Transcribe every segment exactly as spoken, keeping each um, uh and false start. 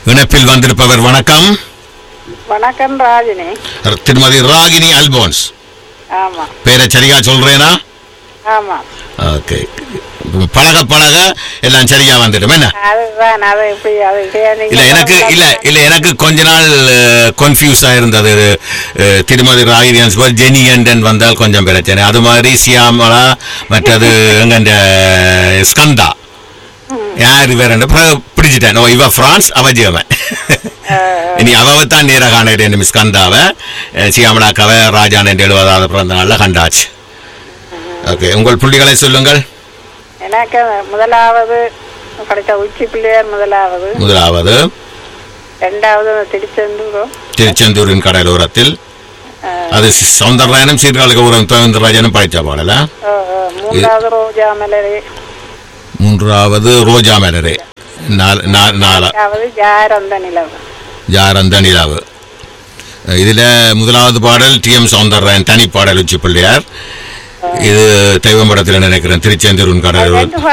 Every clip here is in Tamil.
இணைப்பில் வந்திருப்பவர் வணக்கம். வணக்கம் ராகினி. திருமதி ராகினி அல்போன்ஸ். ஆமா. பேரை சரியா சொல்றேனா? ஆமா. ஓகே. பழக பழக எல்லாம் சரியா வந்துடும். என்ன அதுதான் அது இப்படி அது இல்ல எனக்கு இல்ல இல்ல எனக்கு கொஞ்ச நாள் கன்ஃபியூஸா இருந்தது. திருமதி ராகினி ஜெனி அண்டன் வந்தால் கொஞ்சம் பிரச்சனை. அது மாதிரி சியாமலா மற்றது எங்க ஸ்கந்தா யாரு வேற பிடிச்சிட்டேன். இவ பிரான்ஸ் அவ ஜெர்மன். இனி அவ தான் நேராக காண மிஸ் கந்தாவை சியாமலாக்காவை ராஜானன் எழுபதாவது பிறந்த நாளில் கண்டாச்சு. ஓகே, உங்கள் புள்ளிகளை சொல்லுங்கள். எனக்கு முதலாவது கிடைச்ச உச்சி பிள்ளையார் முதலாவது முதலாவது இரண்டாவது திருச்செந்தூர் திருச்செந்தூரின் கடலோரத்தில் அது சௌந்தரராயனும் சீர்காழகபுரம் சௌந்தரராஜனும் படித்த பாடல. மூன்றாவது ரோஜா மலரே மூன்றாவது ரோஜா மலரே நாலாவது ஜாரந்த நிலவு ஜாரந்த நிலவு. இதுல முதலாவது பாடல் டி எம் சௌந்தரராயன் தனி பாடல் உச்சி பிள்ளையார். இது தெய்வம் படத்தில் நினைக்கிறேன் திருச்செந்தூரின் கடல்.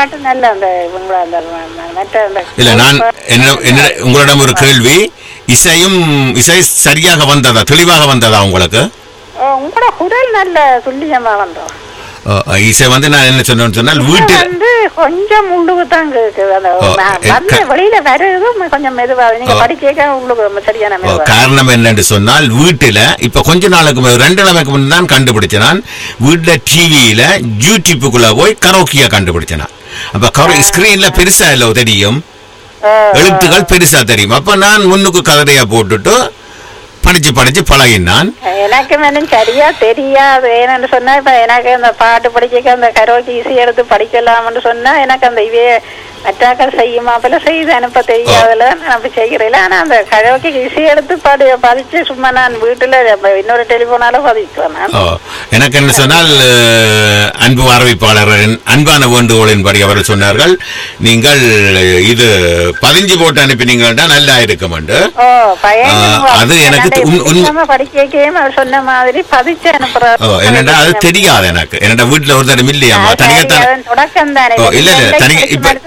இல்ல நான் என்ன உங்களிடம் ஒரு கேள்வி, இசையும் இசை சரியாக வந்ததா தெளிவாக வந்ததா உங்களுக்கு? உங்களோட குரல் நல்ல துல்லியமா வந்தோம். இசை வந்து நான் என்ன சொன்னேன்னு சொன்னால் வீட்டில் வந்து கொஞ்சம் உள்ளுக்கு தான் கேக்குது. வெளியில வருது கொஞ்சம் மெதுவா. நீங்க படிக்க உள்ளுக்கு சரியான மெதுவா. காரணம் என்னன்னு சொன்னால் வீட்டுல இப்ப கொஞ்ச நாளுக்கு ரெண்டு நாளைக்கு முன்னாடி தான் கண்டுபிடிச்சேன். நான் வீட்டுல டிவியில யூடியூப்புக்குள்ள போய் கரோக்கியா கண்டுபிடிச்சேன். அப்ப ஸ்கிரீன்ல பெருசா இல்ல தெரியும், எழுத்துக்கள் பெருசா தெரியும். அப்ப நான் முன்னுக்கு கதறையா போட்டுட்டு படிச்சு படிச்சு பழகினான். எனக்கு மேலும் சரியா தெரியாது. ஏன்னு சொன்னா இப்ப எனக்கு அந்த பாட்டு படிக்க அந்த கரோக்கி இசை எடுத்து படிக்கலாம்னு சொன்னா எனக்கு அந்த இவே மற்றாக்கள் செய்யுமா போல செய்து அனுப்ப தெரியாதுல நான் செய்கிறேன். ஆனா அந்த கரோக்கி இசை எடுத்து படி பதிச்சு சும்மா நான் வீட்டுல இன்னொரு டெலிபோனால பதிக்குவேன். எனக்கு என்ன சொன்னால் அன்பு அறிவிப்பாளரின் அன்பான வேண்டுகோளின் படி அவர்கள் சொன்னார்கள், நீங்கள் இது பதிஞ்சு போட்டு அனுப்பினீங்கன்னா நல்லா இருக்கும். அது எனக்கு சொன்ன மாதிரி பதிச்சு அனுப்புறாரு. என்னடா அது தெரியாது எனக்கு. என்னடா வீட்டுல ஒரு தடவை இல்லையாமா தனியாக தொடக்கம் தானே. இல்ல இல்ல தனியாக இப்ப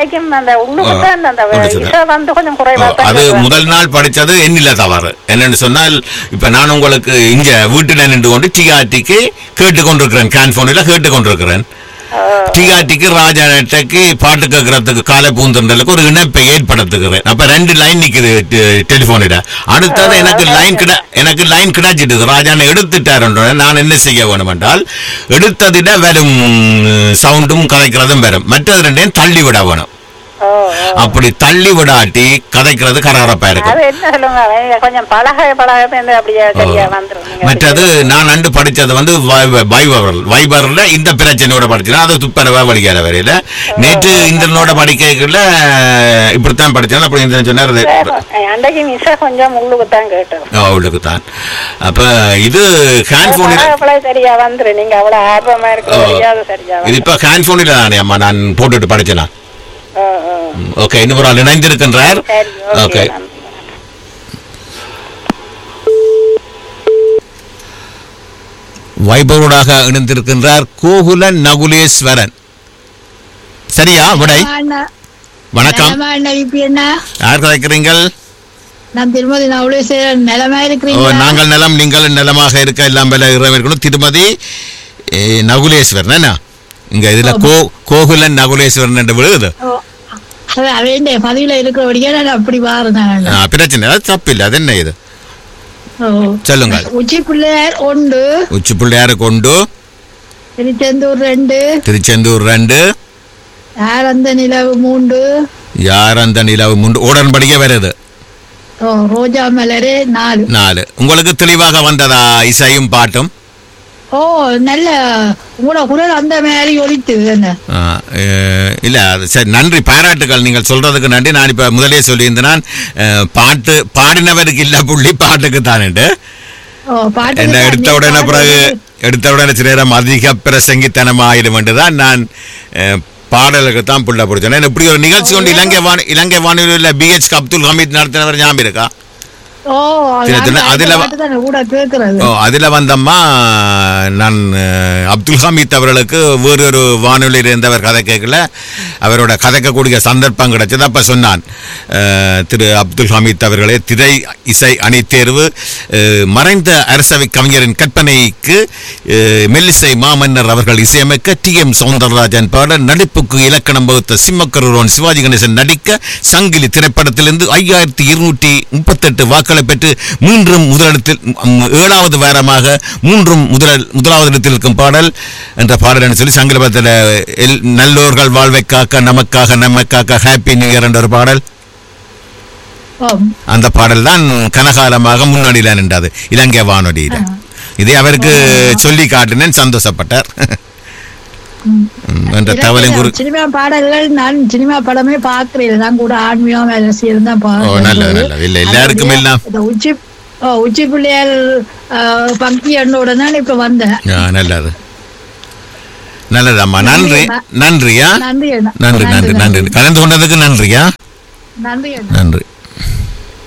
அது முதல் நாள் படிச்சது என்னில தவறு. என்னன்னு சொன்னால் இப்ப நான் உங்களுக்கு இங்க வீட்டுல நின்று கொண்டு டிஆர்டிக்கு கேட்டுக்கொண்டிருக்கிறேன், கேன்போனில கேட்டுக்கொண்டிருக்கிறேன். டிஆர்டிக்கு ராஜாக்கு பாட்டு கேட்கறதுக்கு காலை பூந்தண்டலுக்கு ஒரு இணைப்பை ஏற்படுத்துகிறேன். அப்ப ரெண்டு லைன் நிக்குது டெலிபோனில. அடுத்தது எனக்கு லைன் கிட எனக்கு லைன் கிடைச்சிட்டு ராஜானை எடுத்துட்டாரு. நான் என்ன செய்ய வேணும் என்றால் எடுத்ததிட வெறும் சவுண்டும் கதைக்கிறதும் வரும், மற்றது ரெண்டையும் தள்ளி விட வேணும். அப்படி தள்ளி விடாட்டி கதைக்கிறது கரகரப்பா இருக்கும். மற்றது நான் அண்டு படிச்சது வந்து வைபர்ல இந்த பிரச்சனையோட படிச்சேன். அது துப்பரவா படிக்கிற வரையில நேற்று இந்திரனோட படிக்கல இப்படித்தான் படிச்சேன். அப்படி இந்த சொன்னார் உள்ளுக்குத்தான். அப்ப இது ஹேண்ட்போனில் இது இப்ப ஹேண்ட்போனில் தானே அம்மா நான் போட்டுட்டு படிச்சேனா. ஓகே, இன்னும் ஒரு ஆள் இணைந்திருக்கின்றார். ஓகே, வைபவராக இணைந்திருக்கின்றார் கோகுலன் நகுலேஸ்வரன். சரியா விடை? வணக்கம், யார் கதைக்கிறீங்கள்? திருமதி நகுலேஸ்வரன். நலமா இருக்கிறீங்க? நாங்கள் நலம், நீங்கள் நலமாக இருக்க எல்லாம் இருக்கணும். திருமதி நகுலேஸ்வரன் என்ன இங்க இதுல கோகுலன் நகுலேஸ்வரன் என்று விழுகுது. பதிவுல இருக்கிறபடியா அப்படி பாருங்க. பிரச்சனை தப்பில்லை. அது என்ன இது சொல்லுங்க. உச்சி பிள்ளையார் ஒன்று, உச்சி பிள்ளையாருக்கு ஒன்று, திருச்செந்தூர் ரெண்டு, திருச்செந்தூர் ரெண்டு, யார் அந்த நிலவு மூன்று, யார் அந்த நிலவு மூன்று உடன்படிக்கை வருது. ரோஜா மலரே நாலு நாலு. உங்களுக்கு தெளிவாக வந்ததா இசையும் பாட்டும்? ஓ, நல்ல உங்களோட குரல் அந்த மாதிரி ஒலித்து என்ன. இல்ல சரி, நன்றி, பாராட்டுகள். நீங்கள் சொல்றதுக்கு நன்றி. நான் இப்ப முதலே சொல்லியிருந்தேன் பாட்டு பாடினவருக்கு இல்ல புள்ளி பாட்டுக்கு தான் என்ன எடுத்த உடனே பிறகு எடுத்த உடனே சில நேரம் அதிக பிரசங்கித்தனம் ஆயிடும் என்றுதான் நான் பாடலுக்கு தான் புள்ள பிடிச்சேன். இப்படி ஒரு நிகழ்ச்சி கொண்டு இலங்கை வானொலி இலங்கை வானொலியில் பி எச் அப்துல் ஹமீத் நடத்தினவர் ஞாபகம் இருக்கா? ஓ சின்ன சின்ன அதுல கூட கேக்குறது. ஓ அதுல வந்தம்மா நான் அஹ், அப்துல் ஹமீத் அவர்களுக்கு வேறொரு வானொலியில் இருந்தவர் கதை கேட்கல, அவரோட கதைக்கக்கூடிய சந்தர்ப்பம் கிடைச்சது. அப்ப சொன்னான், அஹ், திரு அப்துல் ஹமீத் அவர்களே, திரை இசை அணித்தேர்வு அஹ், மறைந்த அரசவை கவிஞரின் கற்பனைக்கு அஹ், மெல்லிசை மாமன்னர் அவர்கள் இசையமைக்க, டி எம் சௌந்தரராஜன் பாட, நடிப்புக்கு இலக்கணம் வகுத்த சிம்மக்கருரோன் சிவாஜி கணேசன் நடிக்க, சங்கிலி திரைப்படத்திலிருந்து ஐயாயிரத்தி இருநூற்றி முப்பத்தி எட்டு வாக்களை பெற்று மீண்டும் முதலிடத்தில் ம், ஏழாவது வாரமாக மூன்றும் முதல் முதலாவது இடத்தில் இருக்கும் பாடல் என்ற பாடல் என்று சொல்லி சங்கீதத்தில் நல்லோர்கள் வாழ்வை காக்க நமக்காக நமக்காக ஹாப்பி நியூ இயர் என்ற ஒரு பாடல். ஆம். அந்த பாடல் தான் கனகாலமாக முன்னணியில் நின்றது இலங்கை வானொலியில். இதை அவருக்கு சொல்லி காட்டினேன், சந்தோஷப்பட்டார். ம், என்ற தகவலை குறு சினிமா பாடல்கள் நான் சினிமா படமே பாக்குறேன். நான் கூட ஆன்மீகம் அரசியல் தான் ஓ நல்லது நல்லது. இல்லை எல்லாருக்கும் எல்லாம் இந்த உச்சி ஓ, உச்சி பிள்ளையார் பங்கி என்னோட தான் இப்ப வந்தேன். ஆ, நல்லது நல்லதம்மா. நன்றி நன்றியா நன்றி அண்ணா. நன்றி நன்றி நன்றி கலந்து கொண்டதுக்கு நன்றியா நன்றி அண்ணா. நன்றி.